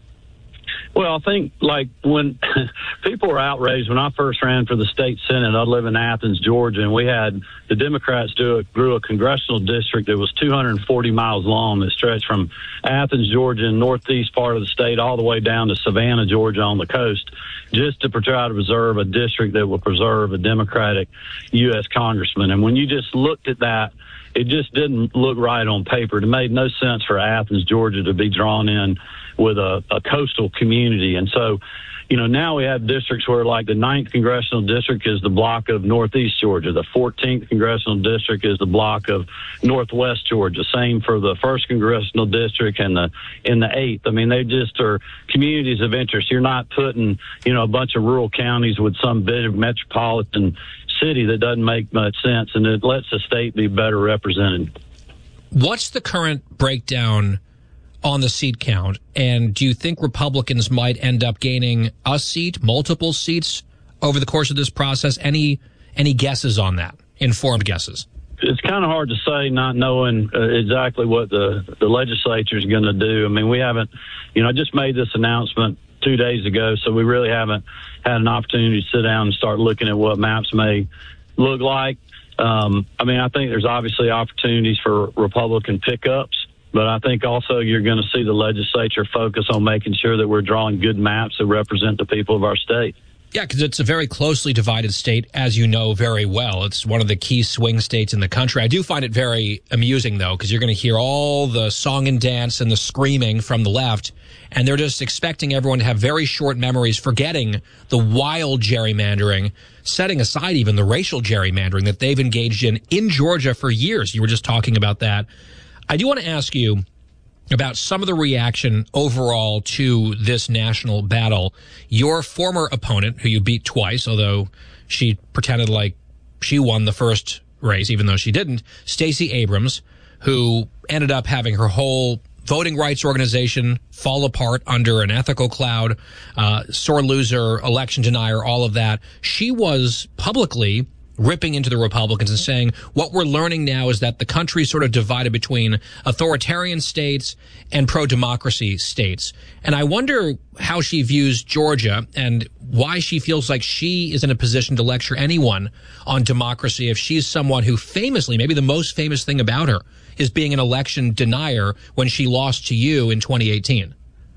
Well, I think, like, when people were outraged, when I first ran for the state senate, I live in Athens, Georgia, and we had the Democrats do a, grew a congressional district that was two hundred forty miles long that stretched from Athens, Georgia, and northeast part of the state all the way down to Savannah, Georgia on the coast, just to try to preserve a district that would preserve a Democratic U S congressman. And when you just looked at that, it just didn't look right on paper. It made no sense for Athens, Georgia to be drawn in with a, a coastal community. And so, you know, now we have districts where, like, the ninth Congressional District is the block of Northeast Georgia. The fourteenth Congressional District is the block of Northwest Georgia. Same for the first Congressional District and the in the eighth. I mean, they just are communities of interest. You're not putting, you know, a bunch of rural counties with some big metropolitan city that doesn't make much sense, and it lets the state be better represented. What's the current breakdown on the seat count, and do you think Republicans might end up gaining a seat, multiple seats over the course of this process? Any any guesses on that? Informed guesses? It's kind of hard to say, not knowing uh, exactly what the, the legislature is going to do. I mean, we haven't, you know, I just made this announcement two days ago, so we really haven't had an opportunity to sit down and start looking at what maps may look like. Um, I mean, I think there's obviously opportunities for Republican pickups, but I think also you're going to see the legislature focus on making sure that we're drawing good maps that represent the people of our state. Yeah, because it's a very closely divided state, as you know very well. It's one of the key swing states in the country. I do find it very amusing, though, because you're going to hear all the song and dance and the screaming from the left, and they're just expecting everyone to have very short memories, forgetting the wild gerrymandering, setting aside even the racial gerrymandering that they've engaged in in Georgia for years. You were just talking about that. I do want to ask you about some of the reaction overall to this national battle. Your former opponent, who you beat twice, although she pretended like she won the first race, even though she didn't, Stacey Abrams, who ended up having her whole voting rights organization fall apart under an ethical cloud, uh, sore loser, election denier, all of that. She was publicly ripping into the Republicans and saying, what we're learning now is that the country is sort of divided between authoritarian states and pro-democracy states. And I wonder how she views Georgia and why she feels like she is in a position to lecture anyone on democracy if she's someone who famously, maybe the most famous thing about her, is being an election denier when she lost to you in twenty eighteen.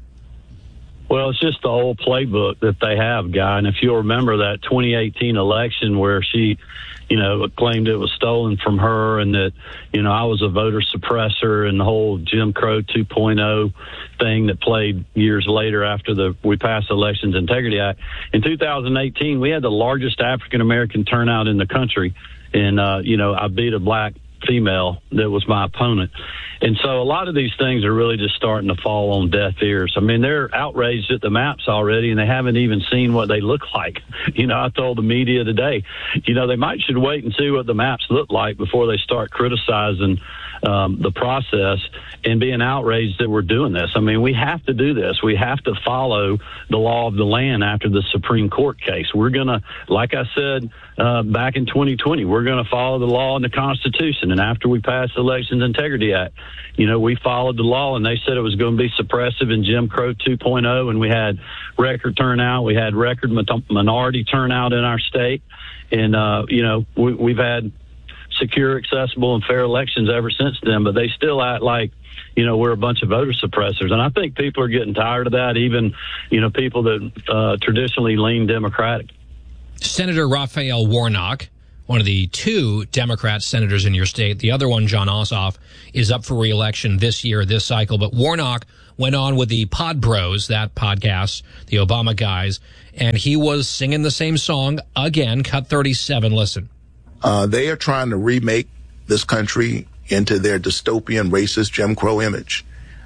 Well, it's just the old playbook that they have, Guy. And if you'll remember that twenty eighteen election where she, you know, claimed it was stolen from her and that, you know, I was a voter suppressor and the whole Jim Crow two point oh thing that played years later after the we passed the Elections Integrity Act. In two thousand eighteen, we had the largest African-American turnout in the country. And, uh, you know, I beat a black female that was my opponent. And so a lot of these things are really just starting to fall on deaf ears. I mean, they're outraged at the maps already, and they haven't even seen what they look like. You know, I told the media today, you know, they might should wait and see what the maps look like before they start criticizing um, the process and being outraged that we're doing this. I mean, we have to do this. We have to follow the law of the land after the Supreme Court case. We're going to, like I said uh, back in twenty twenty, we're going to follow the law and the Constitution. And after we passed the Elections Integrity Act, you know, we followed the law, and they said it was going to be suppressive in Jim Crow two point oh, and we had record turnout. We had record minority turnout in our state. And, uh, you know, we, we've had secure, accessible, and fair elections ever since then. But they still act like, you know, we're a bunch of voter suppressors. And I think people are getting tired of that, even, you know, people that uh, traditionally lean Democratic. Senator Raphael Warnock, one of the two Democrat senators in your state, the other one, Jon Ossoff, is up for re-election this year, this cycle. But Warnock went on with the Pod Bros, that podcast, the Obama guys, and he was singing the same song again, cut thirty-seven. Listen. Uh, they are trying to remake this country into their dystopian, racist Jim Crow image.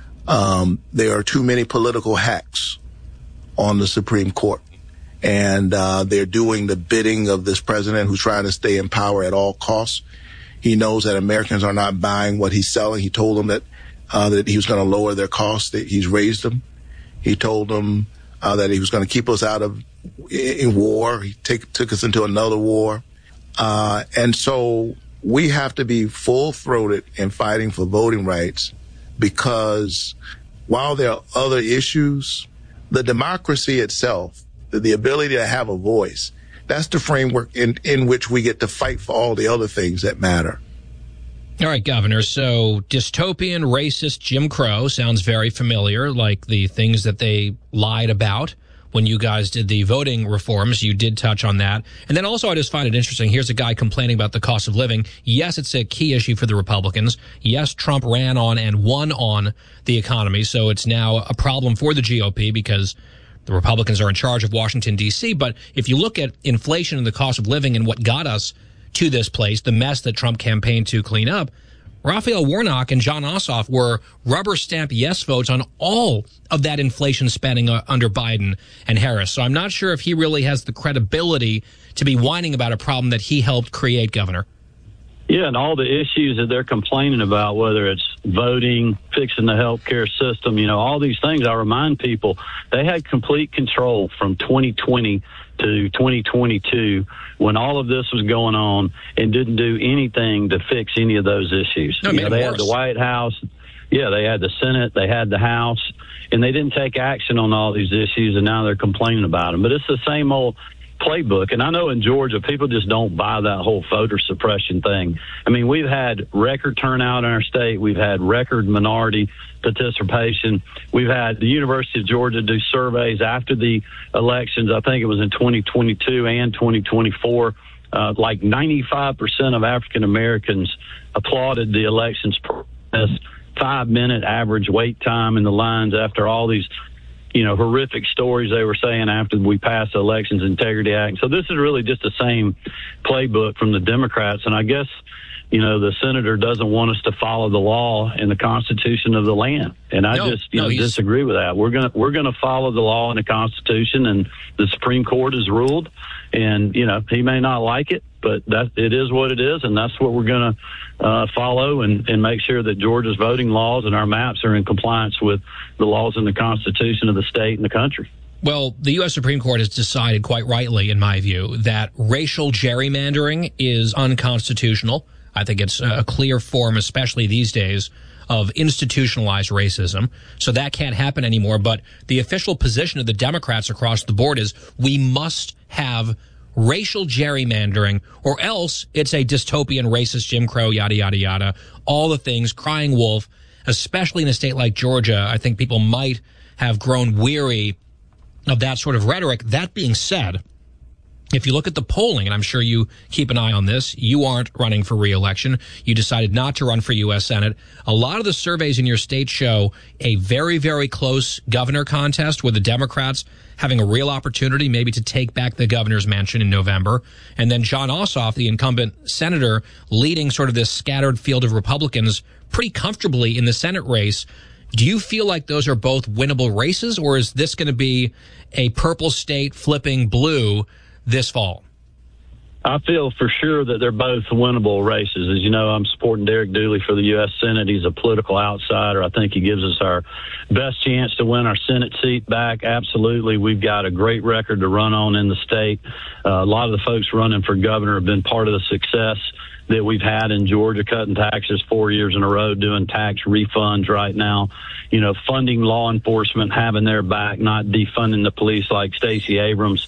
Um, there are too many political hacks on the Supreme Court. And uh, they're doing the bidding of this president who's trying to stay in power at all costs. He knows that Americans are not buying what he's selling. He told them that uh, that he was going to lower their costs. That he's raised them. He told them uh, that he was going to keep us out of in war. He take, took us into another war. Uh, and so we have to be full-throated in fighting for voting rights, because while there are other issues, the democracy itself, the ability to have a voice, that's the framework in, in which we get to fight for all the other things that matter. All right, Governor. So dystopian, racist Jim Crow sounds very familiar, like the things that they lied about when you guys did the voting reforms. You did touch on that. And then also I just find it interesting. Here's a guy complaining about the cost of living. Yes, it's a key issue for the Republicans. Yes, Trump ran on and won on the economy. So it's now a problem for the G O P because the Republicans are in charge of Washington, D C. But if you look at inflation and the cost of living and what got us to this place, the mess that Trump campaigned to clean up, Raphael Warnock and Jon Ossoff were rubber stamp yes votes on all of that inflation spending uh, under Biden and Harris. So I'm not sure if he really has the credibility to be whining about a problem that he helped create, Governor. Yeah, and all the issues that they're complaining about, whether it's voting, fixing the healthcare system, you know, all these things, I remind people, they had complete control from twenty twenty to twenty twenty-two when all of this was going on and didn't do anything to fix any of those issues. No, you know, they worse. had the White House. Yeah, they had the Senate, they had the House, and they didn't take action on all these issues, and now they're complaining about them. But it's the same old playbook. And I know in Georgia, people just don't buy that whole voter suppression thing. I mean, we've had record turnout in our state. We've had record minority participation. We've had the University of Georgia do surveys after the elections. I think it was in twenty twenty-two and twenty twenty-four. Uh, like ninety-five percent of African Americans applauded the elections process. Five minute average wait time in the lines after all these, you know, horrific stories they were saying after we passed the Elections Integrity Act. So this is really just the same playbook from the Democrats. And I guess, you know, the senator doesn't want us to follow the law and the Constitution of the land. And I no, just, you no, know, he's... disagree with that. We're going to, we're going to follow the law and the Constitution, and the Supreme Court has ruled. And, you know, he may not like it, but that it is what it is. And that's what we're going to uh, follow and, and make sure that Georgia's voting laws and our maps are in compliance with the laws and the Constitution of the state and the country. Well, the U S Supreme Court has decided quite rightly, in my view, that racial gerrymandering is unconstitutional. I think it's a clear form, especially these days, of institutionalized racism. So that can't happen anymore. But the official position of the Democrats across the board is we must have racial gerrymandering, or else it's a dystopian, racist, Jim Crow, yada, yada, yada, all the things, crying wolf, especially in a state like Georgia. I think people might have grown weary of that sort of rhetoric. That being said, if you look at the polling, and I'm sure you keep an eye on this, you aren't running for re-election. You decided not to run for U S Senate. A lot of the surveys in your state show a very, very close governor contest with the Democrats having a real opportunity maybe to take back the governor's mansion in November. And then Jon Ossoff, the incumbent senator, leading sort of this scattered field of Republicans pretty comfortably in the Senate race. Do you feel like those are both winnable races, or is this going to be a purple state flipping blue this fall? I feel for sure that they're both winnable races. As you know, I'm supporting Derek Dooley for the U S Senate. He's a political outsider. I think he gives us our best chance to win our Senate seat back. Absolutely. We've got a great record to run on in the state. Uh, a lot of the folks running for governor have been part of the success that we've had in Georgia, cutting taxes four years in a row, doing tax refunds right now, you know, funding law enforcement, having their back, not defunding the police like Stacey Abrams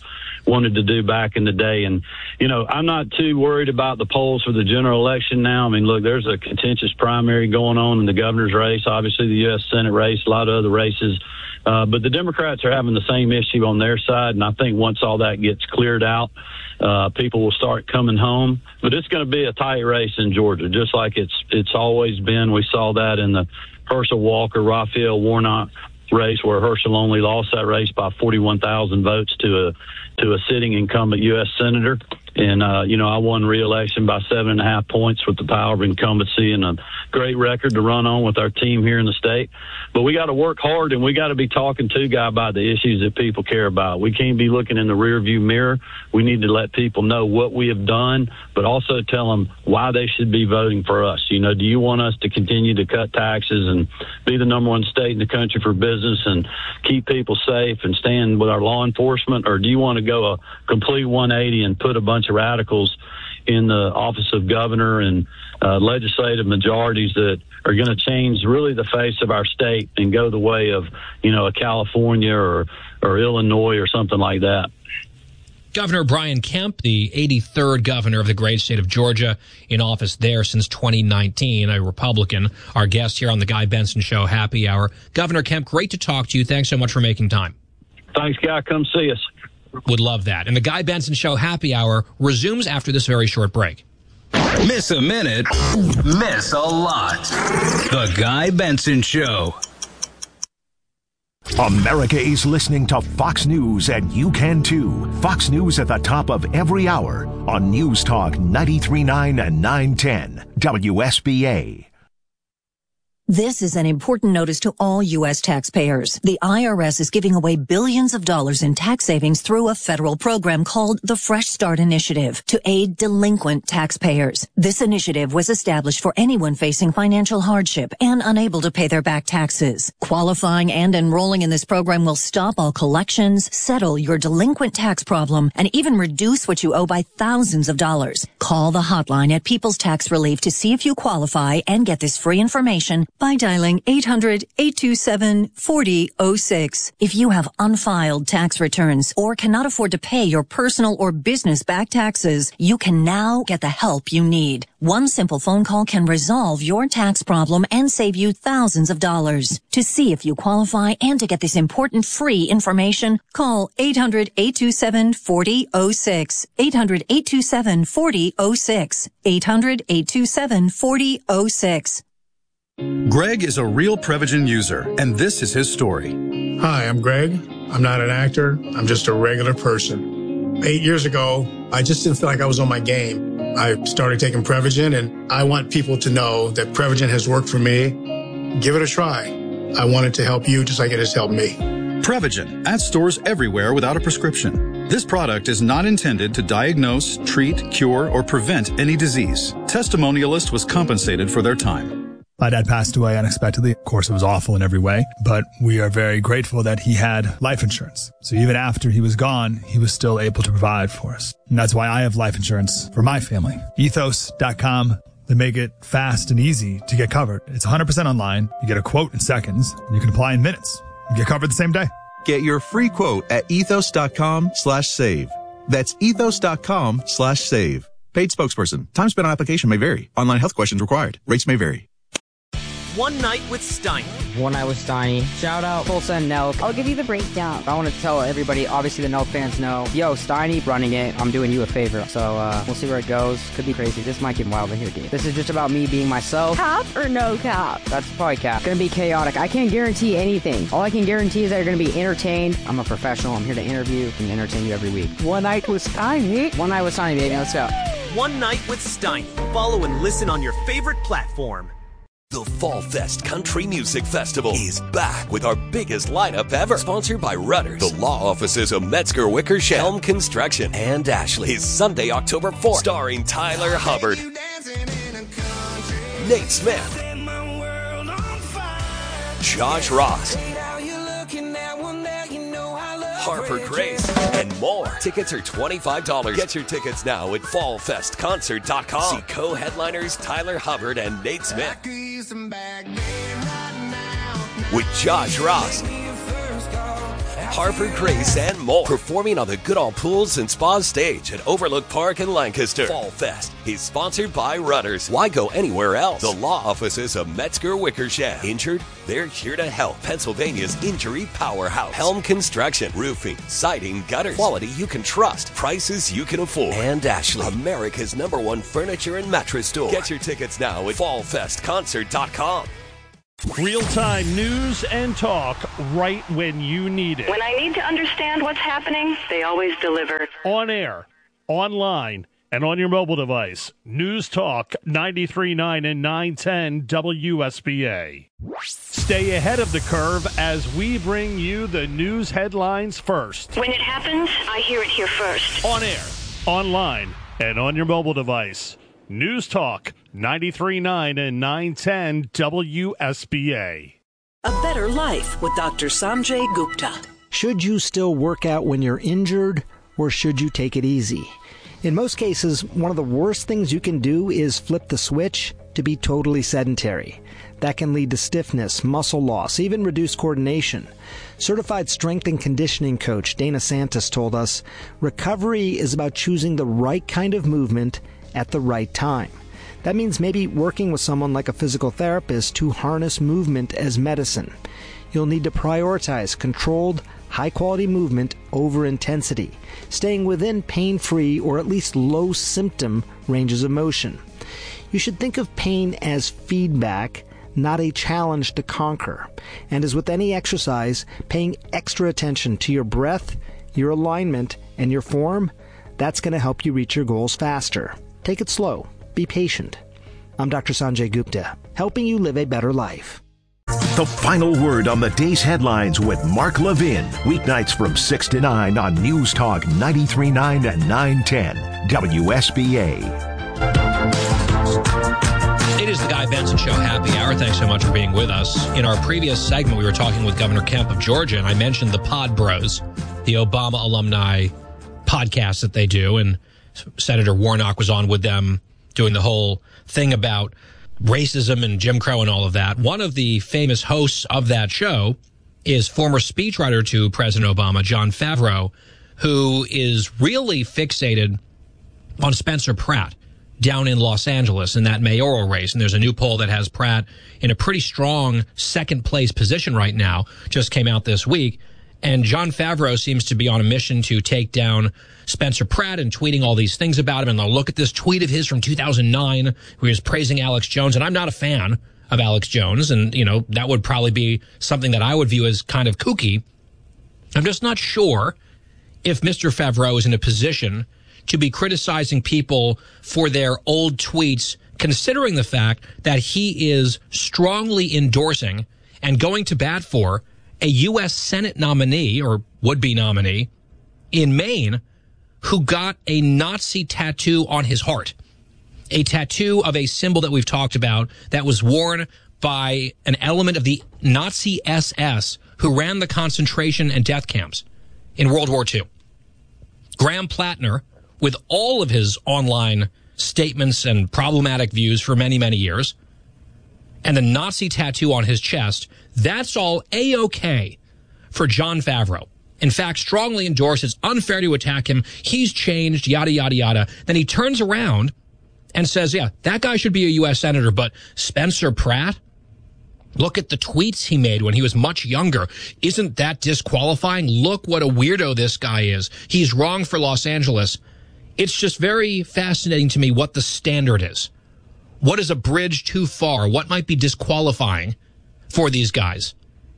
wanted to do back in the day. And, you know, I'm not too worried about the polls for the general election now. I mean, look, there's a contentious primary going on in the governor's race, obviously the U S Senate race, a lot of other races. Uh, but the Democrats are having the same issue on their side. And I think once all that gets cleared out, uh, people will start coming home. But it's going to be a tight race in Georgia, just like it's it's always been. We saw that in the Herschel Walker, Raphael Warnock race, where Herschel only lost that race by forty-one thousand votes to a to a sitting incumbent U S senator. And, uh, you know, I won re-election by seven and a half points with the power of incumbency and a great record to run on with our team here in the state. But we got to work hard, and we got to be talking to Guy about the issues that people care about. We can't be looking in the rearview mirror. We need to let people know what we have done, but also tell them why they should be voting for us. You know, do you want us to continue to cut taxes and be the number one state in the country for business and keep people safe and stand with our law enforcement, or do you want to go a complete one eighty and put a bunch of radicals in the office of governor and uh, legislative majorities that are going to change really the face of our state and go the way of, you know, a California or, or Illinois or something like that? Governor Brian Kemp, the eighty-third governor of the great state of Georgia, in office there since twenty nineteen, a Republican, our guest here on the Guy Benson Show Happy Hour. Governor Kemp, great to talk to you. Thanks so much for making time. Thanks, Guy. Come see us. Would love that. And the Guy Benson Show Happy Hour resumes after this very short break. Miss a minute, miss a lot. The Guy Benson Show. America is listening to Fox News, and you can too. Fox News at the top of every hour on News Talk ninety-three point nine and nine ten W S B A. This is an important notice to all U S taxpayers. The I R S is giving away billions of dollars in tax savings through a federal program called the Fresh Start Initiative to aid delinquent taxpayers. This initiative was established for anyone facing financial hardship and unable to pay their back taxes. Qualifying and enrolling in this program will stop all collections, settle your delinquent tax problem, and even reduce what you owe by thousands of dollars. Call the hotline at People's Tax Relief to see if you qualify and get this free information by dialing eight hundred, eight two seven, four zero zero six. If you have unfiled tax returns or cannot afford to pay your personal or business back taxes, you can now get the help you need. One simple phone call can resolve your tax problem and save you thousands of dollars. To see if you qualify and to get this important free information, call eight hundred, eight two seven, four zero zero six. eight hundred, eight two seven, four zero zero six. eight hundred, eight two seven, four zero zero six. Greg is a real Prevagen user, and this is his story. Hi, I'm Greg. I'm not an actor. I'm just a regular person. Eight years ago, I just didn't feel like I was on my game. I started taking Prevagen, and I want people to know that Prevagen has worked for me. Give it a try. I want it to help you just like it has helped me. Prevagen, at stores everywhere without a prescription. This product is not intended to diagnose, treat, cure, or prevent any disease. Testimonialist was compensated for their time. My dad passed away unexpectedly. Of course, it was awful in every way, but we are very grateful that he had life insurance. So even after he was gone, he was still able to provide for us. And that's why I have life insurance for my family. ethos dot com. They make it fast and easy to get covered. It's one hundred percent online. You get a quote in seconds, and you can apply in minutes. You get covered the same day. Get your free quote at ethos dot com slash save. That's ethos dot com slash save. Paid spokesperson. Time spent on application may vary. Online health questions required. Rates may vary. One Night with Steiny. One Night with Steiny. Shout out Tulsa and Nelk. I'll give you the breakdown. I want to tell everybody, obviously the Nelk fans know, yo, Steiny running it. I'm doing you a favor. So uh, we'll see where it goes. Could be crazy. This might get wild in here, dude. This is just about me being myself. Cap or no cap? That's probably cap. It's going to be chaotic. I can't guarantee anything. All I can guarantee is that you're going to be entertained. I'm a professional. I'm here to interview and entertain you every week. One Night with Steiny. One Night with Steiny, baby. Let's go. One Night with Steiny. Follow and listen on your favorite platform. The Fall Fest Country Music Festival is back with our biggest lineup ever. Sponsored by Rudders, the law offices of Metzger Wickersham, Helm Construction, and Ashley. Is Sunday, October fourth. Starring Tyler Hubbard, Nate Smith, Josh Ross, Harper Grace, and more. Tickets are twenty-five dollars. Get your tickets now at fall fest concert dot com. See co-headliners Tyler Hubbard and Nate Smith. With Josh Ross, Harper Grace, and more. Performing on the Goodall Pools and Spa stage at Overlook Park in Lancaster. Fall Fest is sponsored by Rudders. Why go anywhere else? The law offices of Metzger Wickersham. Injured? They're here to help. Pennsylvania's injury powerhouse. Helm Construction. Roofing, siding, gutters. Quality you can trust. Prices you can afford. And Ashley, America's number one furniture and mattress store. Get your tickets now at fall fest concert dot com. Real-time news and talk right when you need it. When I need to understand what's happening, they always deliver. On air, online, and on your mobile device. News Talk ninety-three point nine and nine ten W S B A. Stay ahead of the curve as we bring you the news headlines first. When it happens, I hear it here first. On air, online, and on your mobile device. News Talk ninety-three point nine and nine ten W S B A. A better life with Doctor Sanjay Gupta. Should you still work out when you're injured, or should you take it easy? In most cases, one of the worst things you can do is flip the switch to be totally sedentary. That can lead to stiffness, muscle loss, even reduced coordination. Certified strength and conditioning coach Dana Santos told us, recovery is about choosing the right kind of movement at the right time. That means maybe working with someone like a physical therapist to harness movement as medicine. You'll need to prioritize controlled, high-quality movement over intensity, staying within pain-free or at least low-symptom ranges of motion. You should think of pain as feedback, not a challenge to conquer. And as with any exercise, paying extra attention to your breath, your alignment, and your form, that's going to help you reach your goals faster. Take it slow. Be patient. I'm Doctor Sanjay Gupta, helping you live a better life. The final word on the day's headlines with Mark Levin. Weeknights from six to nine on News Talk ninety-three point nine and nine ten W S B A. It is the Guy Benson Show Happy Hour. Thanks so much for being with us. In our previous segment, we were talking with Governor Kemp of Georgia, and I mentioned the Pod Bros, the Obama alumni podcast that they do, and Senator Warnock was on with them doing the whole thing about racism and Jim Crow and all of that. One of the famous hosts of that show is former speechwriter to President Obama, Jon Favreau, who is really fixated on Spencer Pratt down in Los Angeles in that mayoral race. And there's a new poll that has Pratt in a pretty strong second place position right now, just came out this week. And Jon Favreau seems to be on a mission to take down Spencer Pratt and tweeting all these things about him. And I'll look at this tweet of his from two thousand nine where he was praising Alex Jones. And I'm not a fan of Alex Jones. And, you know, that would probably be something that I would view as kind of kooky. I'm just not sure if Mister Favreau is in a position to be criticizing people for their old tweets, considering the fact that he is strongly endorsing and going to bat for a U S Senate nominee or would-be nominee in Maine who got a Nazi tattoo on his heart, a tattoo of a symbol that we've talked about that was worn by an element of the Nazi S S who ran the concentration and death camps in World War Two. Graham Plattner, with all of his online statements and problematic views for many, many years, and the Nazi tattoo on his chest, that's all A-OK for Jon Favreau. In fact, strongly endorsed. It's unfair to attack him. He's changed, yada, yada, yada. Then he turns around and says, yeah, that guy should be a U S senator, but Spencer Pratt, look at the tweets he made when he was much younger. Isn't that disqualifying? Look what a weirdo this guy is. He's wrong for Los Angeles. It's just very fascinating to me what the standard is. What is a bridge too far? What might be disqualifying for these guys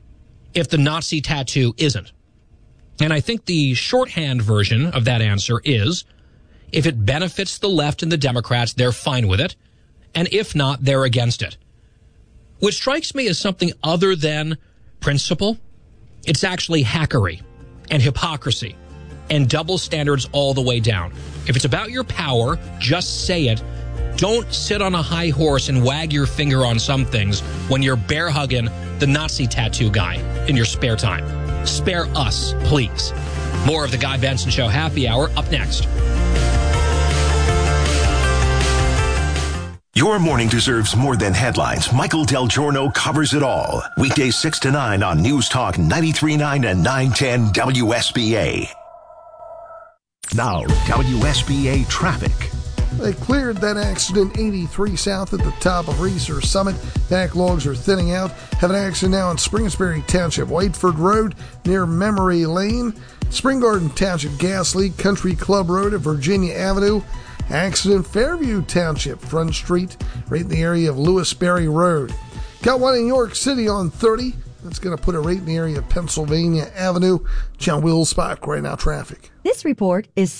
if the Nazi tattoo isn't? And I think the shorthand version of that answer is, if it benefits the left and the Democrats, they're fine with it. And if not, they're against it. Which strikes me as something other than principle. It's actually hackery and hypocrisy and double standards all the way down. If it's about your power, just say it. Don't sit on a high horse and wag your finger on some things when you're bear hugging the Nazi tattoo guy in your spare time. Spare us, please. More of the Guy Benson Show Happy Hour up next. Your morning deserves more than headlines. Michael Del Giorno covers it all. Weekdays six to nine on News Talk ninety-three point nine and nine ten W S B A. Now, W S B A traffic. They cleared that accident eighty-three south at the top of Reeser Summit. Backlogs are thinning out. Have an accident now in Springersbury Township, Whiteford Road near Memory Lane. Spring Garden Township, Gas Leak, Country Club Road at Virginia Avenue. Accident Fairview Township, Front Street, right in the area of Lewisberry Road. Got one in York City on thirty. That's going to put it right in the area of Pennsylvania Avenue. John Wills, Spot right now traffic. This report is